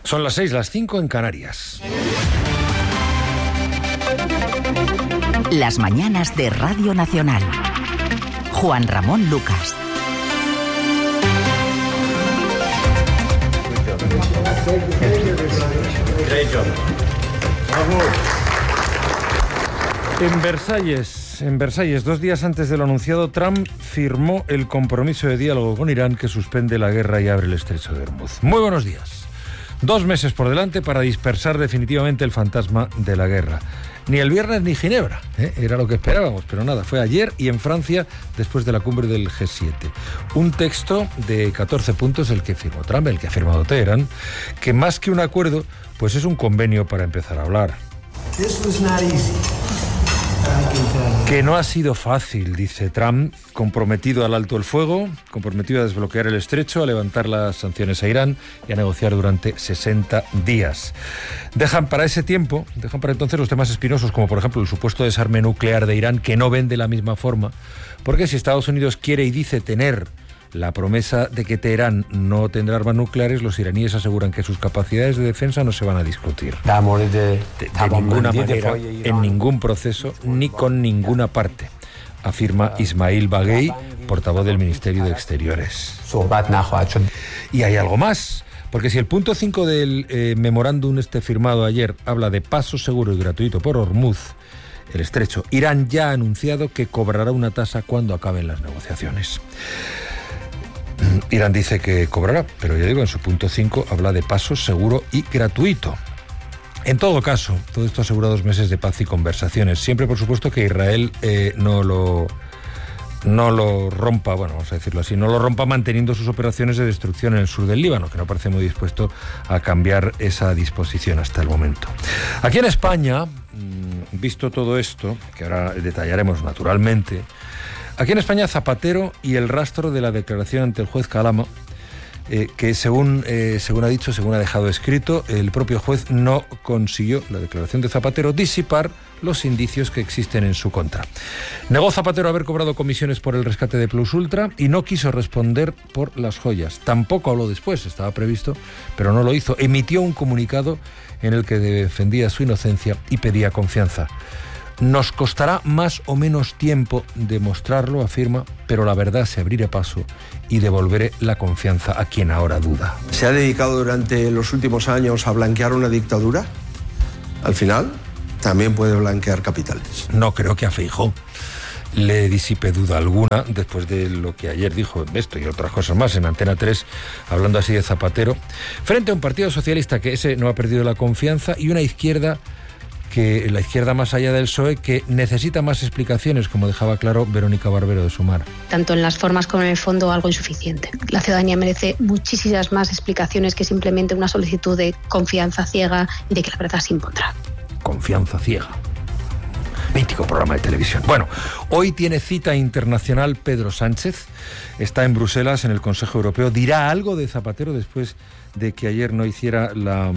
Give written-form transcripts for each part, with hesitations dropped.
Son las 6, las 5 en Canarias. Las mañanas de Radio Nacional. Juan Ramón Lucas. En Versalles, 2 días antes de lo anunciado, Trump firmó el compromiso de diálogo con Irán que suspende la guerra y abre el estrecho de Hormuz. Muy buenos días. 2 meses por delante para dispersar definitivamente el fantasma de la guerra. Ni el viernes ni Ginebra, era lo que esperábamos, pero nada, fue ayer y en Francia después de la cumbre del G7. Un texto de 14 puntos el que firmó Trump, el que ha firmado Teherán, que más que un acuerdo, pues es un convenio para empezar a hablar. Que no ha sido fácil, dice Trump, comprometido al alto el fuego, comprometido a desbloquear el estrecho, a levantar las sanciones a Irán y a negociar durante 60 días. Dejan para entonces los temas espinosos, como por ejemplo el supuesto desarme nuclear de Irán, que no ven de la misma forma, porque si Estados Unidos quiere y dice tener la promesa de que Teherán no tendrá armas nucleares, los iraníes aseguran que sus capacidades de defensa no se van a discutir. De ninguna manera, en ningún proceso, ni con ninguna parte, afirma Ismail Baghei, portavoz del Ministerio de Exteriores. Y hay algo más, porque si el punto 5 del memorándum firmado ayer habla de paso seguro y gratuito por Hormuz, el estrecho, Irán ya ha anunciado que cobrará una tasa cuando acaben las negociaciones. Irán dice que cobrará, pero ya digo, en su punto 5 habla de paso seguro y gratuito. En todo caso, todo esto asegura 2 meses de paz y conversaciones. Siempre, por supuesto, que Israel no lo rompa, bueno, vamos a decirlo así, no lo rompa manteniendo sus operaciones de destrucción en el sur del Líbano, que no parece muy dispuesto a cambiar esa disposición hasta el momento. Aquí en España, visto todo esto, que ahora detallaremos naturalmente, aquí en España, Zapatero y el rastro de la declaración ante el juez Calama, que según ha dejado escrito, el propio juez no consiguió, la declaración de Zapatero, disipar los indicios que existen en su contra. Negó Zapatero haber cobrado comisiones por el rescate de Plus Ultra y no quiso responder por las joyas. Tampoco habló después, estaba previsto, pero no lo hizo. Emitió un comunicado en el que defendía su inocencia y pedía confianza. Nos costará más o menos tiempo demostrarlo, afirma, pero la verdad se abrirá paso y devolveré la confianza a quien ahora duda. ¿Se ha dedicado durante los últimos años a blanquear una dictadura? Al final, también puede blanquear capitales. No creo que a Feijóo le disipe duda alguna después de lo que ayer dijo esto y otras cosas más en Antena 3, hablando así de Zapatero, frente a un partido socialista que ese no ha perdido la confianza y una izquierda que la izquierda más allá del PSOE, que necesita más explicaciones, como dejaba claro Verónica Barbero de Sumar. Tanto en las formas como en el fondo, algo insuficiente. La ciudadanía merece muchísimas más explicaciones que simplemente una solicitud de confianza ciega y de que la verdad se impondrá. Confianza ciega. Mítico programa de televisión. Bueno, hoy tiene cita internacional Pedro Sánchez. Está en Bruselas, en el Consejo Europeo. Dirá algo de Zapatero después de que ayer no hiciera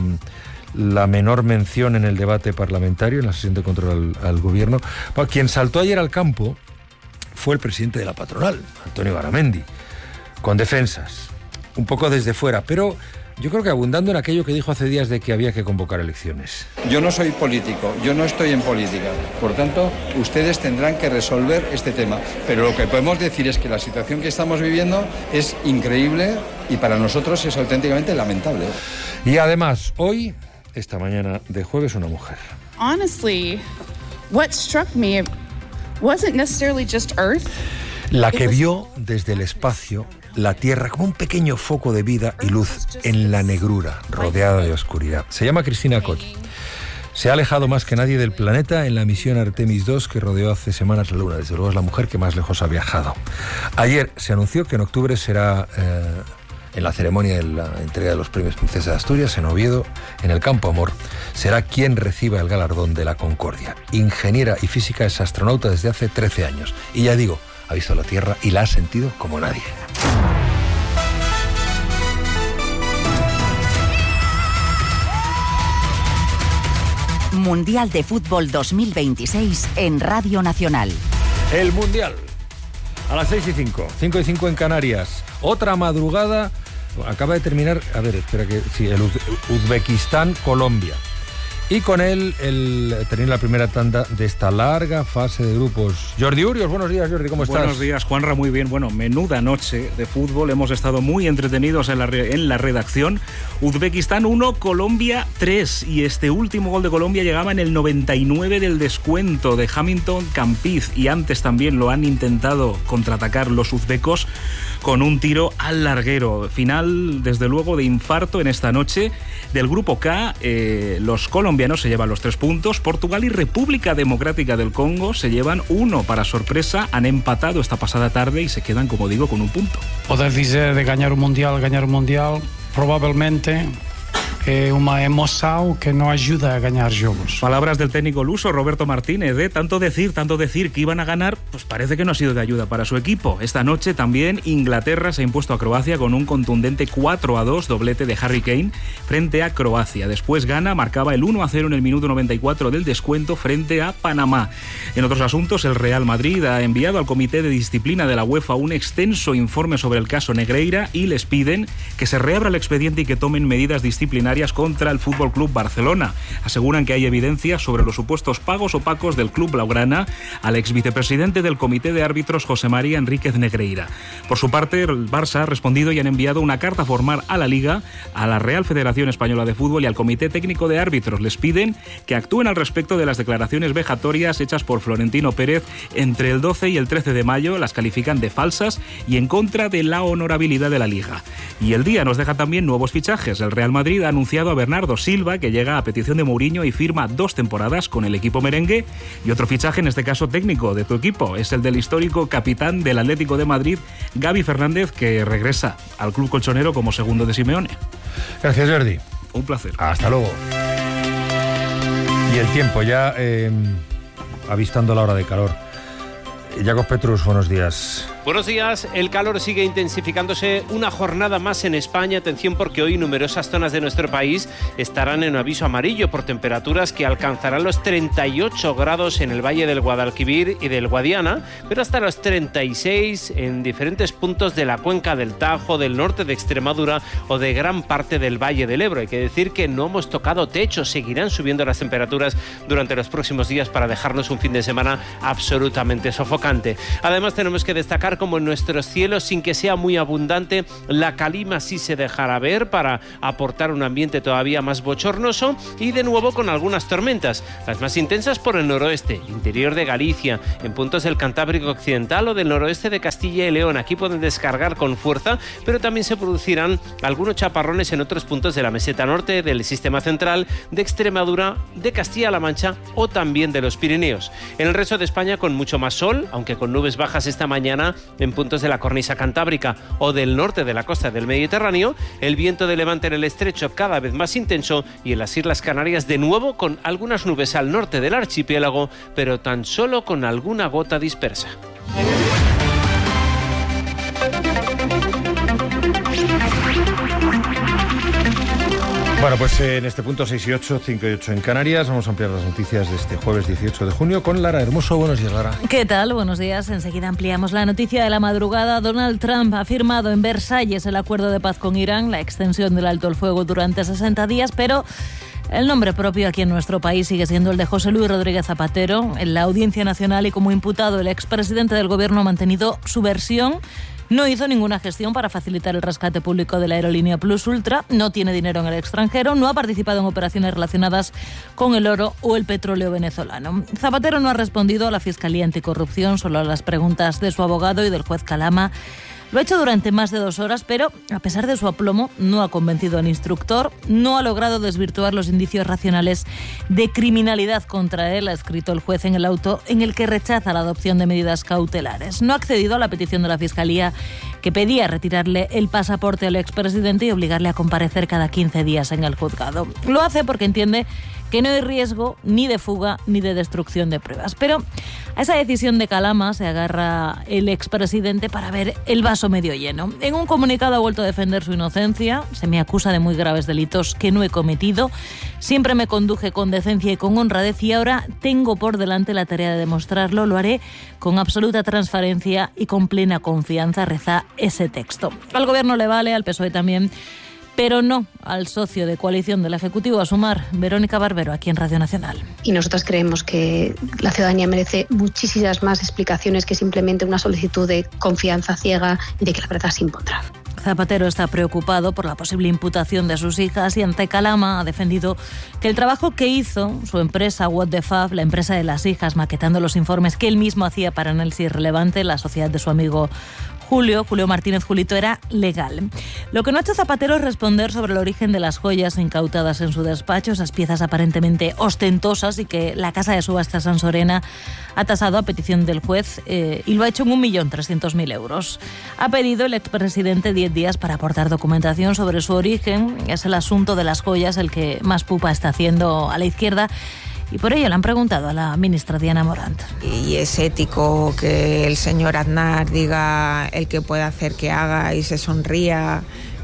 la menor mención en el debate parlamentario, en la sesión de control al gobierno. Quien saltó ayer al campo fue el presidente de la patronal, Antonio Garamendi, con defensas, un poco desde fuera, pero yo creo que abundando en aquello que dijo hace días de que había que convocar elecciones. Yo no soy político, yo no estoy en política, por tanto, ustedes tendrán que resolver este tema, pero lo que podemos decir es que la situación que estamos viviendo es increíble y para nosotros es auténticamente lamentable. Y además, hoy, esta mañana de jueves, una mujer. Honestly, what struck me wasn't necessarily just Earth. La que vio desde el espacio la Tierra como un pequeño foco de vida y luz en la negrura, rodeada de oscuridad. Se llama Cristina Koch. Se ha alejado más que nadie del planeta en la misión Artemis 2 que rodeó hace semanas la Luna. Desde luego es la mujer que más lejos ha viajado. Ayer se anunció que en octubre será en la ceremonia de la entrega de los premios Princesa de Asturias, en Oviedo, en el Campo Amor, será quien reciba el galardón de la Concordia. Ingeniera y física, es astronauta desde hace 13 años. Y ya digo, ha visto la Tierra y la ha sentido como nadie. Mundial de Fútbol 2026 en Radio Nacional. El Mundial. A las 6:05, 5:05 en Canarias. Otra madrugada Acaba de terminar, a ver, espera que sí, el Uzbekistán-Colombia. Y con él termina la primera tanda de esta larga fase de grupos. Jordi Urios, buenos días, Jordi, ¿cómo estás? Buenos días, Juanra, muy bien. Bueno, menuda noche de fútbol. Hemos estado muy entretenidos en la redacción. Uzbekistán 1, Colombia 3. Y este último gol de Colombia llegaba en el 99 del descuento de Hamilton Campiz. Y antes también lo han intentado contraatacar los uzbecos con un tiro al larguero. Final, desde luego, de infarto en esta noche. Del grupo K, los colombianos se llevan los 3 puntos. Portugal y República Democrática del Congo se llevan 1 para sorpresa. Han empatado esta pasada tarde y se quedan, como digo, con 1 punto. Poder dizer de ganhar o Mundial, provavelmente é uma emoção que não ajuda a ganhar jogos. Palabras del técnico luso Roberto Martínez, de tanto decir que iban a ganar, pues parece que no ha sido de ayuda para su equipo. Esta noche también Inglaterra se ha impuesto a Croacia con un contundente 4-2, doblete de Harry Kane frente a Croacia. Después Ghana marcaba el 1-0 en el minuto 94 del descuento frente a Panamá. En otros asuntos, el Real Madrid ha enviado al Comité de Disciplina de la UEFA un extenso informe sobre el caso Negreira y les piden que se reabra el expediente y que tomen medidas disciplinarias contra el Fútbol Club Barcelona. Aseguran que hay evidencia sobre los supuestos pagos opacos del club blaugrana al exvicepresidente del Comité de Árbitros, José María Enríquez Negreira. Por su parte, el Barça ha respondido y han enviado una carta formal a la Liga, a la Real Federación Española de Fútbol y al Comité Técnico de Árbitros. Les piden que actúen al respecto de las declaraciones vejatorias hechas por Florentino Pérez entre el 12 y el 13 de mayo. Las califican de falsas y en contra de la honorabilidad de la Liga. Y el día nos deja también nuevos fichajes. El Real Madrid ha anunciado a Bernardo Silva, que llega a petición de Mourinho y firma 2 temporadas con el equipo merengue. Y otro fichaje, en este caso técnico, de tu equipo, es el del histórico capitán del Atlético de Madrid, Gaby Fernández, que regresa al club colchonero como segundo de Simeone. Gracias, Jordi. Un placer. Hasta luego. Y el tiempo ya avistando la hora de calor. Jacos Petrus, buenos días. Buenos días. El calor sigue intensificándose una jornada más en España. Atención, porque hoy numerosas zonas de nuestro país estarán en aviso amarillo por temperaturas que alcanzarán los 38 grados en el Valle del Guadalquivir y del Guadiana, pero hasta los 36 en diferentes puntos de la cuenca del Tajo, del norte de Extremadura o de gran parte del Valle del Ebro. Hay que decir que no hemos tocado techo. Seguirán subiendo las temperaturas durante los próximos días para dejarnos un fin de semana absolutamente sofocante. Además, tenemos que destacar como en nuestros cielos, sin que sea muy abundante, la calima sí se dejará ver para aportar un ambiente todavía más bochornoso y de nuevo con algunas tormentas, las más intensas por el noroeste, interior de Galicia, en puntos del Cantábrico Occidental o del noroeste de Castilla y León. Aquí pueden descargar con fuerza, pero también se producirán algunos chaparrones en otros puntos de la meseta norte, del sistema central, de Extremadura, de Castilla-La Mancha o también de los Pirineos. En el resto de España con mucho más sol, aunque con nubes bajas esta mañana en puntos de la cornisa cantábrica o del norte de la costa del Mediterráneo, el viento de levante en el estrecho cada vez más intenso y en las Islas Canarias de nuevo con algunas nubes al norte del archipiélago, pero tan solo con alguna gota dispersa. Bueno, pues en este punto 6 y 8, 5 y 8 en Canarias. Vamos a ampliar las noticias de este jueves 18 de junio con Lara Hermoso. Buenos días, Lara. ¿Qué tal? Buenos días. Enseguida ampliamos la noticia de la madrugada. Donald Trump ha firmado en Versalles el acuerdo de paz con Irán, la extensión del alto el fuego durante 60 días, pero el nombre propio aquí en nuestro país sigue siendo el de José Luis Rodríguez Zapatero. En la Audiencia Nacional y como imputado, el expresidente del Gobierno ha mantenido su versión. No hizo ninguna gestión para facilitar el rescate público de la aerolínea Plus Ultra, no tiene dinero en el extranjero, no ha participado en operaciones relacionadas con el oro o el petróleo venezolano. Zapatero no ha respondido a la Fiscalía Anticorrupción, solo a las preguntas de su abogado y del juez Calama. Lo ha hecho durante más de 2 horas, pero a pesar de su aplomo no ha convencido al instructor, no ha logrado desvirtuar los indicios racionales de criminalidad contra él, ha escrito el juez en el auto en el que rechaza la adopción de medidas cautelares. No ha accedido a la petición de la Fiscalía que pedía retirarle el pasaporte al expresidente y obligarle a comparecer cada 15 días en el juzgado. Lo hace porque entiende que no hay riesgo ni de fuga ni de destrucción de pruebas. Pero a esa decisión de Calama se agarra el expresidente para ver el vaso medio lleno. En un comunicado ha vuelto a defender su inocencia. Se me acusa de muy graves delitos que no he cometido. Siempre me conduje con decencia y con honradez y ahora tengo por delante la tarea de demostrarlo. Lo haré con absoluta transparencia y con plena confianza, reza ese texto. Al Gobierno le vale, al PSOE también, pero no al socio de coalición del Ejecutivo, a Sumar. Verónica Barbero, aquí en Radio Nacional. Y nosotras creemos que la ciudadanía merece muchísimas más explicaciones que simplemente una solicitud de confianza ciega y de que la verdad se impondrá. Zapatero está preocupado por la posible imputación de sus hijas y ante Calama ha defendido que el trabajo que hizo su empresa What the Fab, la empresa de las hijas, maquetando los informes que él mismo hacía para Análisis Relevante, la sociedad de su amigo Julio Martínez Julito, era legal. Lo que no ha hecho Zapatero es responder sobre el origen de las joyas incautadas en su despacho, esas piezas aparentemente ostentosas y que la casa de subastas Sansorena ha tasado a petición del juez y lo ha hecho en 1.300.000 euros. Ha pedido el expresidente 10 días para aportar documentación sobre su origen. Es el asunto de las joyas el que más pupa está haciendo a la izquierda. Y por ello le han preguntado a la ministra Diana Morant. ¿Y es ético que el señor Aznar diga el que puede hacer que haga y se sonría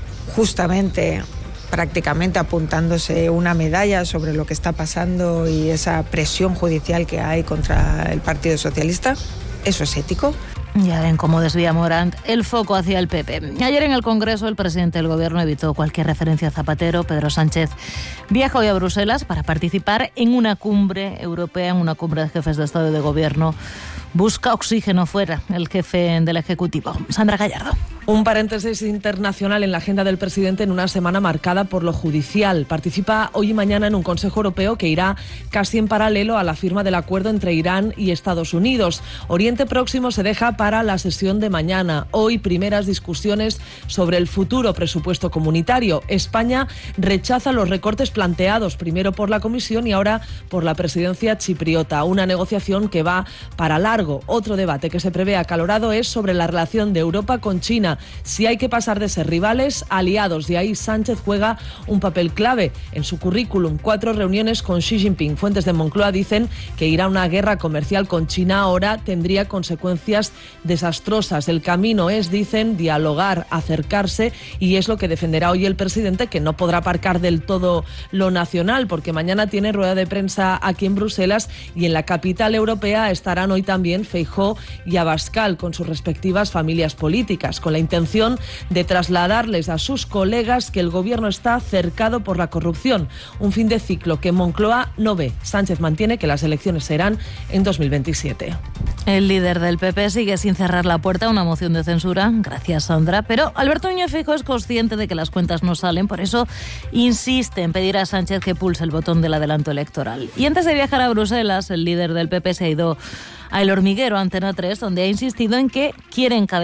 justamente, prácticamente apuntándose una medalla sobre lo que está pasando y esa presión judicial que hay contra el Partido Socialista? ¿Eso es ético? Ya ven cómo desvía Morant el foco hacia el PP. Ayer en el Congreso el presidente del Gobierno evitó cualquier referencia a Zapatero. Pedro Sánchez viaja hoy a Bruselas para participar en una cumbre europea, en una cumbre de jefes de Estado y de Gobierno. Busca oxígeno fuera el jefe del Ejecutivo. Sandra Gallardo. Un paréntesis internacional en la agenda del presidente en una semana marcada por lo judicial. Participa hoy y mañana en un Consejo Europeo que irá casi en paralelo a la firma del acuerdo entre Irán y Estados Unidos. Oriente Próximo se deja para la sesión de mañana. Hoy primeras discusiones sobre el futuro presupuesto comunitario. España rechaza los recortes planteados primero por la Comisión y ahora por la presidencia chipriota. Una negociación que va para largo. Otro debate que se prevé acalorado es sobre la relación de Europa con China. Si hay que pasar de ser rivales, aliados. De ahí Sánchez juega un papel clave en su currículum. 4 reuniones con Xi Jinping. Fuentes de Moncloa dicen que ir a una guerra comercial con China ahora tendría consecuencias desastrosas. El camino es, dicen, dialogar, acercarse, y es lo que defenderá hoy el presidente, que no podrá aparcar del todo lo nacional, porque mañana tiene rueda de prensa aquí en Bruselas y en la capital europea estarán hoy también Feijóo y Abascal con sus respectivas familias políticas, con la intención de trasladarles a sus colegas que el gobierno está cercado por la corrupción. Un fin de ciclo que Moncloa no ve. Sánchez mantiene que las elecciones serán en 2027. El líder del PP sigue sin cerrar la puerta a una moción de censura. Gracias, Sandra. Pero Alberto Núñez Feijóo es consciente de que las cuentas no salen, por eso insiste en pedir a Sánchez que pulse el botón del adelanto electoral. Y antes de viajar a Bruselas, el líder del PP se ha ido a El Hormiguero, Antena 3, donde ha insistido en que quiere encabezar